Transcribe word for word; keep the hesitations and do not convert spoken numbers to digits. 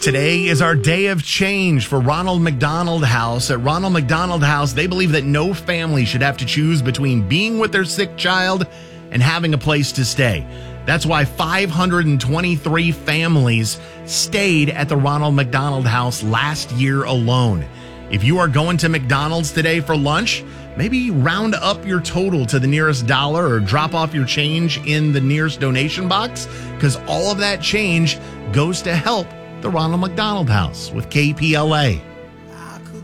Today is our day of change for Ronald McDonald House. At Ronald McDonald House, they believe that no family should have to choose between being with their sick child and having a place to stay. That's why five hundred twenty-three families stayed at the Ronald McDonald House last year alone. If you are going to McDonald's today for lunch, maybe round up your total to the nearest dollar or drop off your change in the nearest donation box, because all of that change goes to help the Ronald McDonald House with K P L A.